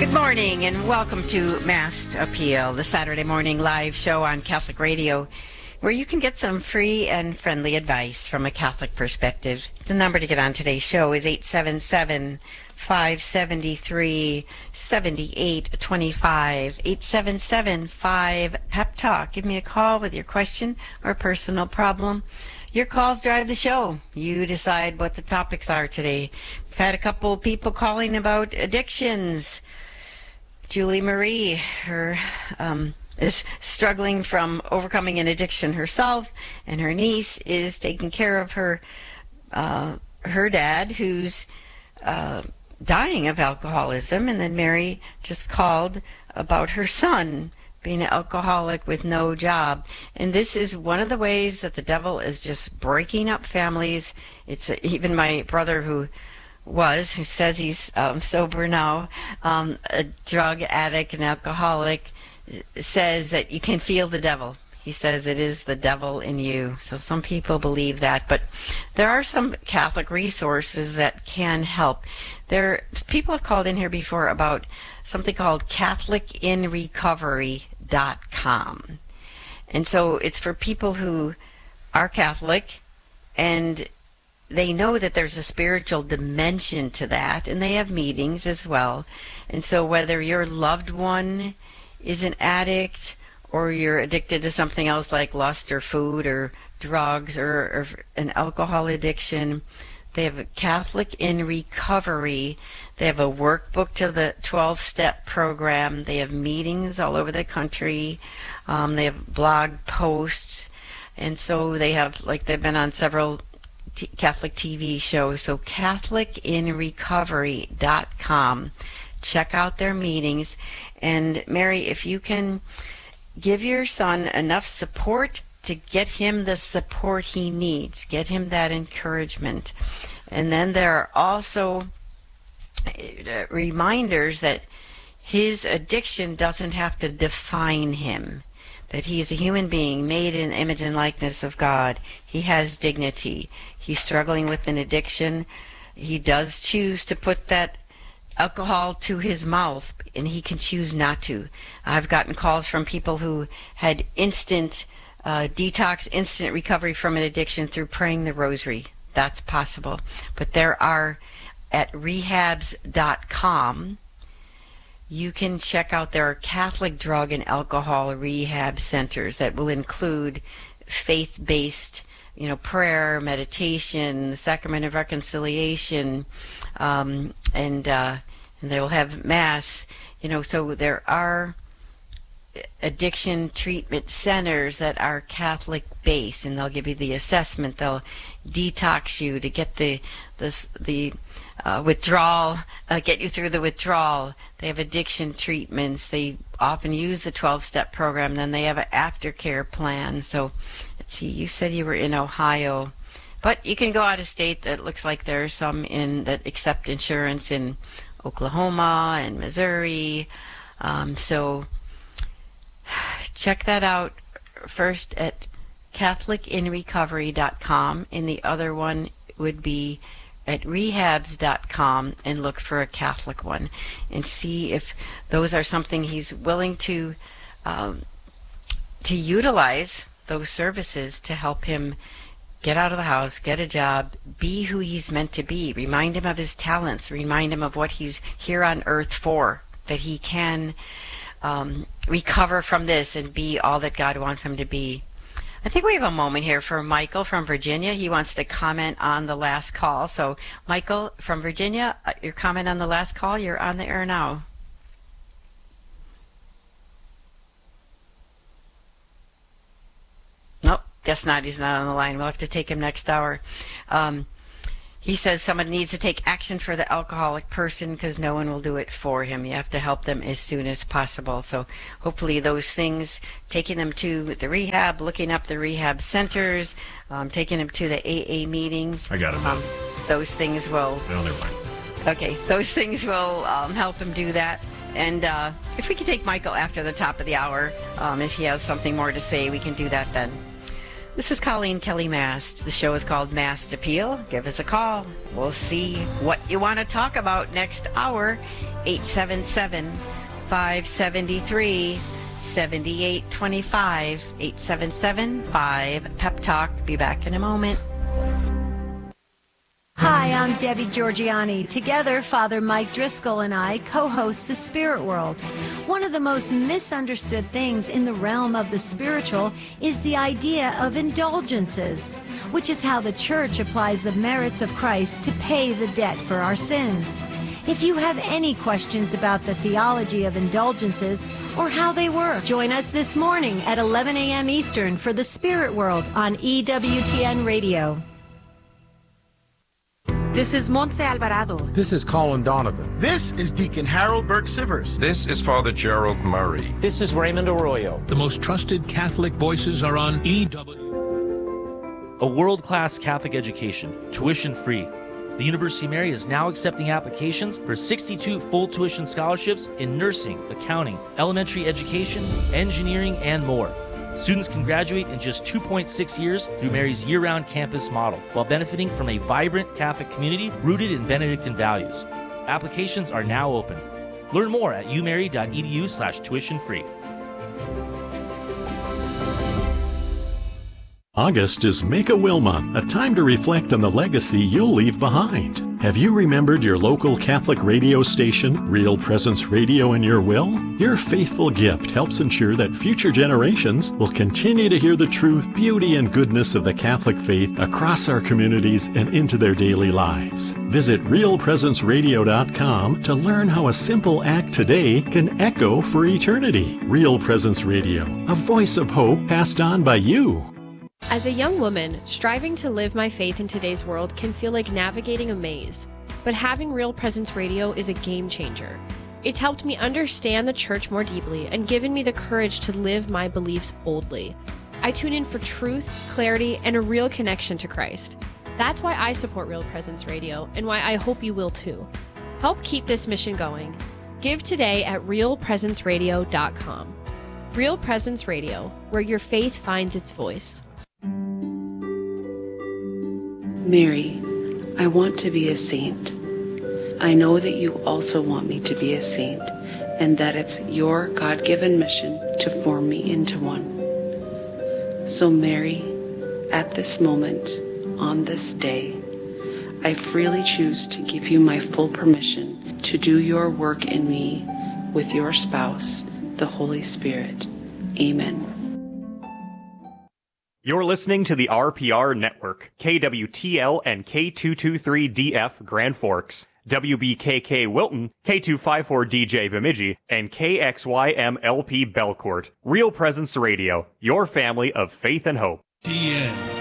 Good morning and welcome to Mass Appeal, the Saturday morning live show on Catholic Radio, where you can get some free and friendly advice from a Catholic perspective. The number to get on today's show is 877-573-7825, 877-5-PEP-TALK. Give me a call with your question or personal problem. Your calls drive the show. You decide what the topics are today. We've had a couple people calling about addictions. Julie Marie, is struggling from overcoming an addiction herself, and her niece is taking care of her dad, who's dying of alcoholism. And then Mary just called about her son being an alcoholic with no job. And this is one of the ways that the devil is just breaking up families. It's even my brother who says he's sober now, a drug addict and alcoholic, says that you can feel the devil. He says it is the devil in you. So some people believe that, but there are some Catholic resources that can help. People have called in here before about something called CatholicInRecovery.com. And so it's for people who are Catholic and they know that there's a spiritual dimension to that, and they have meetings as well. And so whether your loved one is an addict or you're addicted to something else like lust or food or drugs or an alcohol addiction, they have a Catholic in Recovery. They have a workbook to the 12-step program. They have meetings all over the country. They have blog posts. And so they've been on several Catholic TV shows. So CatholicInRecovery.com. Check out their meetings. And Mary, if you can give your son enough support to get him the support he needs, get him that encouragement. And then there are also reminders that his addiction doesn't have to define him, that he's a human being made in the image and likeness of God. He has dignity. He's struggling with an addiction. He does choose to put that alcohol to his mouth, and he can choose not to. I've gotten calls from people who had instant detox, instant recovery from an addiction through praying the rosary. That's possible. But there are, at rehabs.com, you can check out, there are Catholic drug and alcohol rehab centers that will include faith-based, prayer, meditation, the sacrament of reconciliation, and they will have mass. So there are addiction treatment centers that are Catholic based, and they'll give you the assessment. They'll detox you to get the withdrawal, get you through the withdrawal. They have addiction treatments. They often use the 12-step program. Then they have an aftercare plan. So let's see, you said you were in Ohio, but you can go out of state. That looks like there are some that accept insurance in Oklahoma and Missouri. So check that out first at CatholicInRecovery.com, and the other one would be at rehabs.com, and look for a Catholic one and see if those are something he's willing to utilize those services to help him get out of the house, get a job, be who he's meant to be. Remind him of his talents. Remind him of what he's here on earth for, that he can recover from this and be all that God wants him to be. I think we have a moment here for Michael from Virginia. He wants to comment on the last call. So, Michael from Virginia, your comment on the last call. You're on the air now. Nope, guess not. He's not on the line. We'll have to take him next hour. He says someone needs to take action for the alcoholic person because no one will do it for him. You have to help them as soon as possible. So hopefully those things, taking them to the rehab, looking up the rehab centers, taking them to the AA meetings. I got him. Those things will... No, never mind. Okay, those things will help him do that. And if we can take Michael after the top of the hour, if he has something more to say, we can do that then. This is Colleen Kelly Mast. The show is called Mast Appeal. Give us a call. We'll see what you want to talk about next hour. 877-573-7825. 877-5-PEP-TALK. Be back in a moment. Hi, I'm Debbie Georgiani. Together, Father Mike Driscoll and I co-host The Spirit World. One of the most misunderstood things in the realm of the spiritual is the idea of indulgences, which is how the church applies the merits of Christ to pay the debt for our sins. If you have any questions about the theology of indulgences or how they work, join us this morning at 11 a.m. Eastern for The Spirit World on EWTN Radio. This is Montse Alvarado. This is Colin Donovan. This is Deacon Harold Burke-Sivers. This is Father Gerald Murray. This is Raymond Arroyo. The most trusted Catholic voices are on EW. A world-class Catholic education, tuition-free. The University of Mary is now accepting applications for 62 full tuition scholarships in nursing, accounting, elementary education, engineering, and more. Students can graduate in just 2.6 years through Mary's year-round campus model, while benefiting from a vibrant Catholic community rooted in Benedictine values. Applications are now open. Learn more at umary.edu/tuition-free. August is Make-A-Will Month, a time to reflect on the legacy you'll leave behind. Have you remembered your local Catholic radio station, Real Presence Radio, in your will? Your faithful gift helps ensure that future generations will continue to hear the truth, beauty, and goodness of the Catholic faith across our communities and into their daily lives. Visit realpresenceradio.com to learn how a simple act today can echo for eternity. Real Presence Radio, a voice of hope passed on by you. As a young woman, striving to live my faith in today's world can feel like navigating a maze, but having Real Presence Radio is a game changer. It's helped me understand the church more deeply and given me the courage to live my beliefs boldly. I tune in for truth, clarity, and a real connection to Christ. That's why I support Real Presence Radio and why I hope you will too. Help keep this mission going. Give today at realpresenceradio.com. Real Presence Radio, where your faith finds its voice. Mary, I want to be a saint. I know that you also want me to be a saint, and that it's your God-given mission to form me into one. So Mary, at this moment, on this day, I freely choose to give you my full permission to do your work in me with your spouse, the Holy Spirit. Amen. You're listening to the RPR Network, KWTL and K223DF Grand Forks, WBKK Wilton, K254DJ Bemidji, and KXYMLP Belcourt. Real Presence Radio, your family of faith and hope. TN.